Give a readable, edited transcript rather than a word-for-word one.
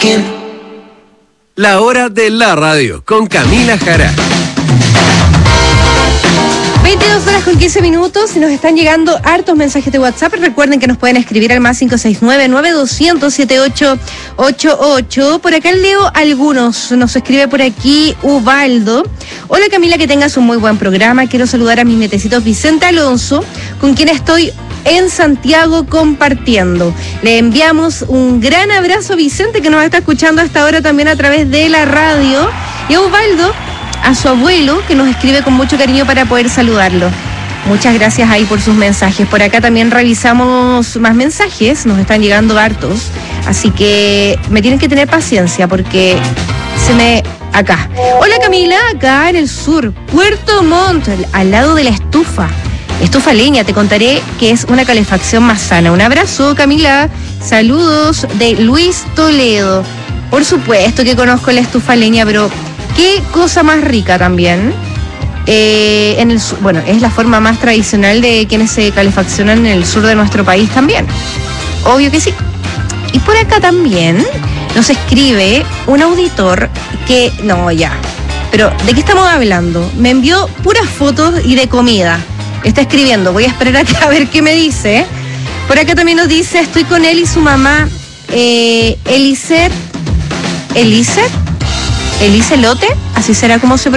La hora de la radio con Camila Jara. 22 horas con 15 minutos y nos están llegando hartos mensajes de WhatsApp. Recuerden que nos pueden escribir al más 569-9200-7888. Por acá leo algunos. Nos escribe por aquí Ubaldo. Hola Camila, que tengas un muy buen programa. Quiero saludar a mis nietecitos Vicente Alonso, con quien estoy en Santiago compartiendo. Le enviamos un gran abrazo a Vicente, que nos está escuchando hasta ahora también a través de la radio. Y a Ubaldo, a su abuelo, que nos escribe con mucho cariño para poder saludarlo. Muchas gracias ahí por sus mensajes. Por acá también revisamos más mensajes, nos están llegando hartos, así que me tienen que tener paciencia porque acá. Hola Camila, acá en el sur, Puerto Montt, al lado de la estufa leña. Te contaré que es una calefacción más sana. Un abrazo Camila, saludos de Luis Toledo. Por supuesto que conozco la estufa leña, pero qué cosa más rica también. Es la forma más tradicional de quienes se calefaccionan en el sur de nuestro país también. Obvio que sí. Y por acá también nos escribe un auditor que... Pero ¿de qué estamos hablando? Me envió puras fotos y de comida. Está escribiendo. Voy a esperar a ver qué me dice. Por acá también nos dice, estoy con él y su mamá, Eliselote, así será como se pronuncia.